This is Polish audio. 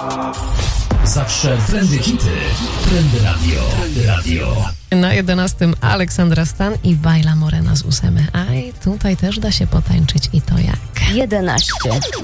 Zawsze trendy hity. Trendy Radio. Trendy Radio. Na 11 Aleksandra Stan i Baila Morena z Ósemy. A i tutaj też da się potańczyć i to jak. 11.